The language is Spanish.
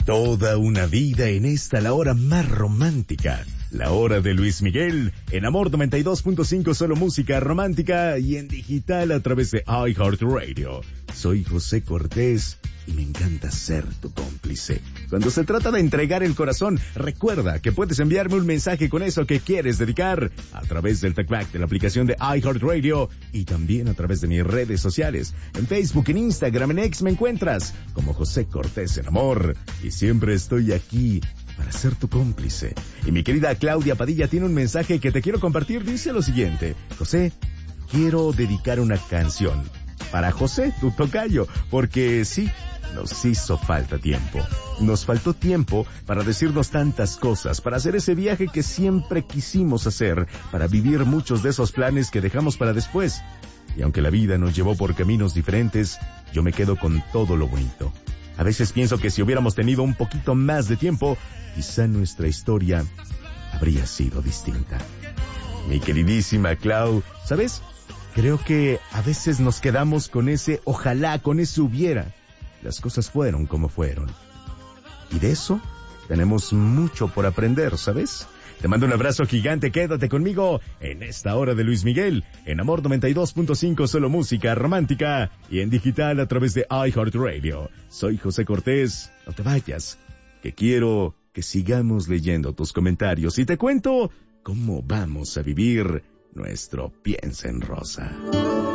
Toda una vida en esta, la hora más romántica. La hora de Luis Miguel, en Amor 92.5, solo música romántica y en digital a través de iHeartRadio. Soy José Cortés y me encanta ser tu cómplice. Cuando se trata de entregar el corazón, recuerda que puedes enviarme un mensaje con eso que quieres dedicar a través del talkback de la aplicación de iHeartRadio y también a través de mis redes sociales. En Facebook, en Instagram, en X me encuentras como José Cortés en Amor y siempre estoy aquí para ser tu cómplice. Y mi querida Claudia Padilla tiene un mensaje que te quiero compartir. Dice lo siguiente: José, quiero dedicar una canción para José, tu tocayo, porque sí, nos hizo falta tiempo. Nos faltó tiempo para decirnos tantas cosas, para hacer ese viaje que siempre quisimos hacer, para vivir muchos de esos planes que dejamos para después. Y aunque la vida nos llevó por caminos diferentes, yo me quedo con todo lo bonito. A veces pienso que si hubiéramos tenido un poquito más de tiempo, quizá nuestra historia habría sido distinta. Mi queridísima Clau, ¿sabes? Creo que a veces nos quedamos con ese ojalá, con ese hubiera. Las cosas fueron como fueron. Y de eso tenemos mucho por aprender, ¿sabes? Te mando un abrazo gigante, quédate conmigo en esta hora de Luis Miguel, en Amor 92.5, solo música romántica y en digital a través de iHeartRadio. Soy José Cortés, no te vayas, que quiero que sigamos leyendo tus comentarios y te cuento cómo vamos a vivir nuestro Piensa en Rosa.